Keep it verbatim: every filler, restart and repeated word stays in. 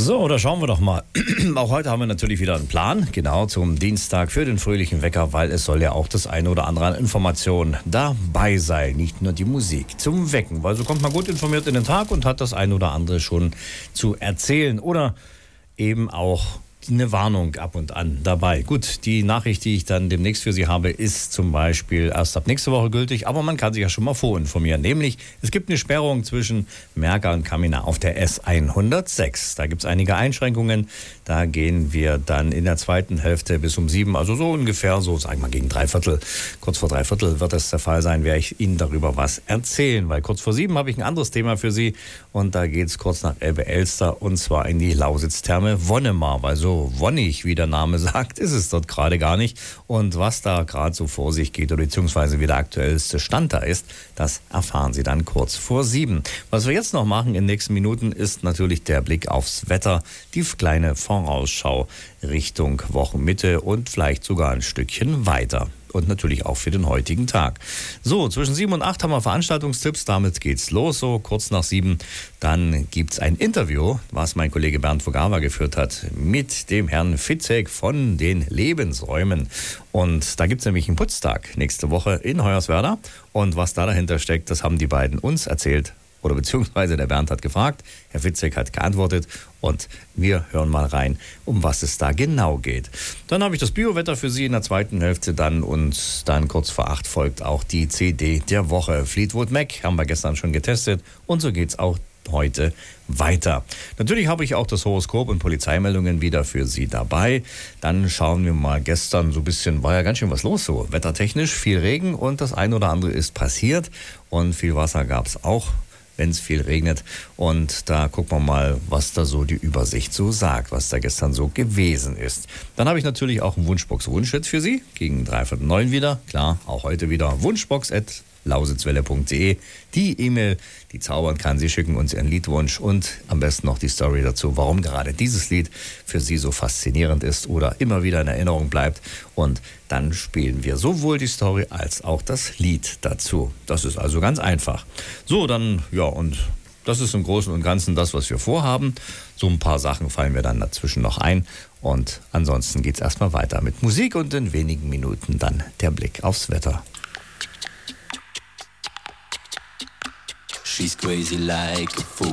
So, da schauen wir doch mal. Auch heute haben wir natürlich wieder einen Plan, genau zum Dienstag für den fröhlichen Wecker, weil es soll ja auch das eine oder andere an Informationen dabei sein, nicht nur die Musik zum Wecken, weil so kommt man gut informiert in den Tag und hat das eine oder andere schon zu erzählen oder eben auch eine Warnung ab und an dabei. Gut, die Nachricht, die ich dann demnächst für Sie habe, ist zum Beispiel erst ab nächste Woche gültig, aber man kann sich ja schon mal vorinformieren. Nämlich, es gibt eine Sperrung zwischen Merker und Kamina auf der S hundertsechs. Da gibt es einige Einschränkungen. Da gehen wir dann in der zweiten Hälfte bis um sieben, also so ungefähr, so sagen wir mal gegen drei Viertel, kurz vor drei Viertel wird es der Fall sein, werde ich Ihnen darüber was erzählen, weil kurz vor sieben habe ich ein anderes Thema für Sie und da geht es kurz nach Elbe-Elster und zwar in die Lausitztherme Wonnemar, weil so wonnig, wie der Name sagt, ist es dort gerade gar nicht. Und was da gerade so vor sich geht oder beziehungsweise wie der aktuellste Stand da ist, das erfahren Sie dann kurz vor sieben. Was wir jetzt noch machen in den nächsten Minuten ist natürlich der Blick aufs Wetter, die kleine Vorausschau Richtung Wochenmitte und vielleicht sogar ein Stückchen weiter. Und natürlich auch für den heutigen Tag. So, zwischen sieben und acht haben wir Veranstaltungstipps. Damit geht's los, so kurz nach sieben. Dann gibt's ein Interview, was mein Kollege Bernd Vogava geführt hat, mit dem Herrn Fitzek von den Lebensräumen. Und da gibt's nämlich einen Putztag nächste Woche in Hoyerswerda. Und was da dahinter steckt, das haben die beiden uns erzählt. Oder beziehungsweise der Bernd hat gefragt, Herr Fitzek hat geantwortet und wir hören mal rein, um was es da genau geht. Dann habe ich das Biowetter für Sie in der zweiten Hälfte dann und dann kurz vor acht folgt auch die C D der Woche. Fleetwood Mac haben wir gestern schon getestet und so geht's auch heute weiter. Natürlich habe ich auch das Horoskop und Polizeimeldungen wieder für Sie dabei. Dann schauen wir mal, gestern so ein bisschen, war ja ganz schön was los so, wettertechnisch, viel Regen und das ein oder andere ist passiert und viel Wasser gab es auch, wenn es viel regnet. Und da gucken wir mal, was da so die Übersicht so sagt, was da gestern so gewesen ist. Dann habe ich natürlich auch einen Wunschbox-Wunsch jetzt für Sie, gegen dreiviertel neun wieder. Klar, auch heute wieder Wunschbox at lausitzwelle punkt de. Die E-Mail, die zaubern kann. Sie schicken uns Ihren Liedwunsch und am besten noch die Story dazu, warum gerade dieses Lied für Sie so faszinierend ist oder immer wieder in Erinnerung bleibt. Und dann spielen wir sowohl die Story als auch das Lied dazu. Das ist also ganz einfach. So, dann, ja, und das ist im Großen und Ganzen das, was wir vorhaben. So ein paar Sachen fallen mir dann dazwischen noch ein. Und ansonsten geht es erstmal weiter mit Musik und in wenigen Minuten dann der Blick aufs Wetter. She's crazy like a fool.